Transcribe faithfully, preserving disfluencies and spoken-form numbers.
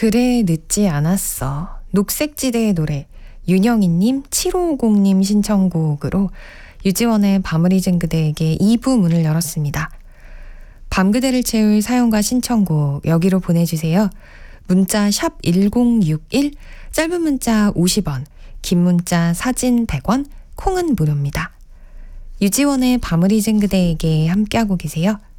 그래 늦지 않았어. 녹색지대의 노래. 윤영희님, 칠오오공님 신청곡으로 유지원의 밤을 잊은 그대에게 이 부 문을 열었습니다. 밤그대를 채울 사연과 신청곡 여기로 보내주세요. 문자 샵 일공육일, 짧은 문자 오십 원, 긴 문자 사진 백 원, 콩은 무료입니다. 유지원의 밤을 잊은 그대에게 함께하고 계세요.